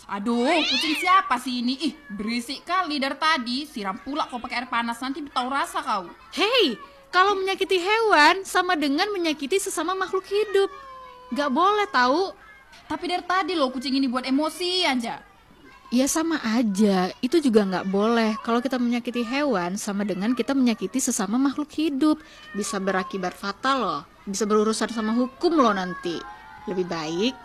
Aduh, kucing siapa sih ini? Ih, berisik kali dari tadi. Siram pula kau pakai air panas, nanti tahu rasa kau. Hei, kalau menyakiti hewan sama dengan menyakiti sesama makhluk hidup. Gak boleh tahu. Tapi dari tadi loh kucing ini buat emosi aja. Ya sama aja, itu juga nggak boleh. Kalau kita menyakiti hewan sama dengan kita menyakiti sesama makhluk hidup. Bisa berakibat fatal loh, bisa berurusan sama hukum loh nanti. Lebih baik